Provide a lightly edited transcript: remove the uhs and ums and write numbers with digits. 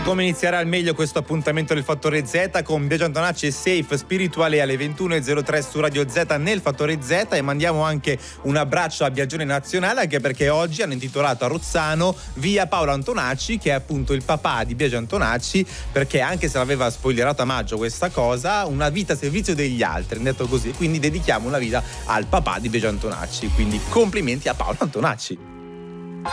come iniziare al meglio questo appuntamento del Fattore Z con Biagio Antonacci e Safe Spirituale alle 21.03 su Radio Z nel Fattore Z, e mandiamo anche un abbraccio a Biagione Nazionale, anche perché oggi hanno intitolato a Rozzano via Paolo Antonacci, che è appunto il papà di Biagio Antonacci, perché anche se l'aveva spoilerato a maggio questa cosa, una vita a servizio degli altri, detto così, quindi dedichiamo una vita al papà di Biagio Antonacci, quindi complimenti a Paolo Antonacci.